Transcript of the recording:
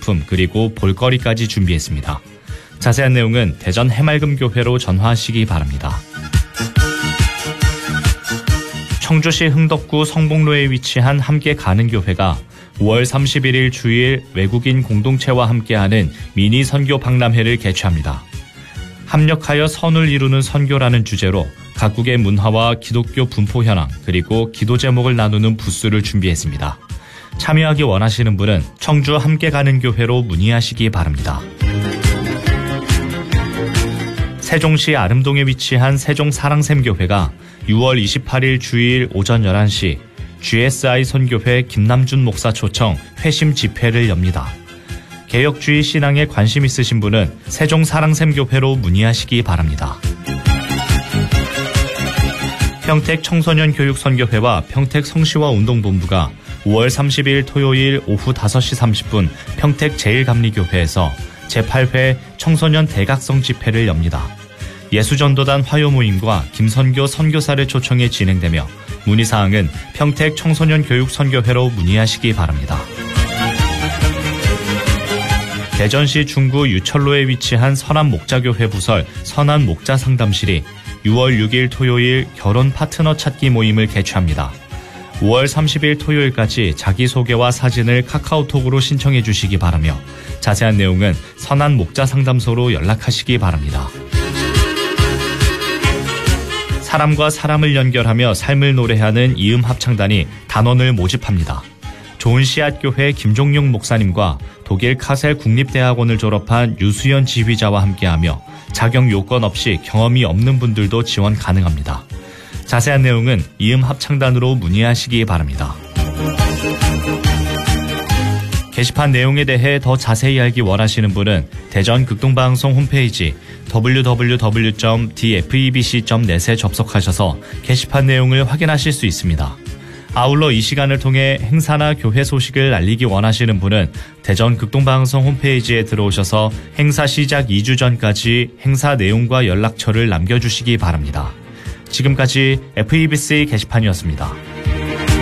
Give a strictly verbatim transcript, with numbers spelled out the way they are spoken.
기념품 그리고 볼거리까지 준비했습니다. 자세한 내용은 대전 해맑음교회로 전화하시기 바랍니다. 청주시 흥덕구 성복로에 위치한 함께 가는 교회가 오월 삼십일일 주일 외국인 공동체와 함께하는 미니 선교 박람회를 개최합니다. 합력하여 선을 이루는 선교라는 주제로 각국의 문화와 기독교 분포 현황 그리고 기도 제목을 나누는 부스를 준비했습니다. 참여하기 원하시는 분은 청주 함께 가는 교회로 문의하시기 바랍니다. 세종시 아름동에 위치한 세종사랑샘교회가 유월 이십팔일 주일 오전 열한 시 지에스아이 선교회 김남준 목사 초청 회심 집회를 엽니다. 개혁주의 신앙에 관심 있으신 분은 세종사랑샘교회로 문의하시기 바랍니다. 평택 청소년 교육선교회와 평택 성시와 운동본부가 오월 삼십일 토요일 오후 다섯 시 삼십 분 평택 제일감리교회에서 제팔 회 청소년 대각성 집회를 엽니다. 예수전도단 화요모임과 김선교 선교사를 초청해 진행되며 문의사항은 평택 청소년 교육선교회로 문의하시기 바랍니다. 대전시 중구 유철로에 위치한 선한목자교회 부설 선한목자상담실이 유월 육일 토요일 결혼 파트너 찾기 모임을 개최합니다. 오월 삼십일 토요일까지 자기소개와 사진을 카카오톡으로 신청해 주시기 바라며 자세한 내용은 선한목자상담소로 연락하시기 바랍니다. 사람과 사람을 연결하며 삶을 노래하는 이음 합창단이 단원을 모집합니다. 좋은 씨앗교회 김종용 목사님과 독일 카셀 국립대학원을 졸업한 유수연 지휘자와 함께하며 자격 요건 없이 경험이 없는 분들도 지원 가능합니다. 자세한 내용은 이음 합창단으로 문의하시기 바랍니다. 게시판 내용에 대해 더 자세히 알기 원하시는 분은 대전 극동방송 홈페이지 더블유 더블유 더블유 점 디에프이비씨 점 넷에 접속하셔서 게시판 내용을 확인하실 수 있습니다. 아울러 이 시간을 통해 행사나 교회 소식을 알리기 원하시는 분은 대전 극동방송 홈페이지에 들어오셔서 행사 시작 이 주 전까지 행사 내용과 연락처를 남겨주시기 바랍니다. 지금까지 에프이비씨 게시판이었습니다.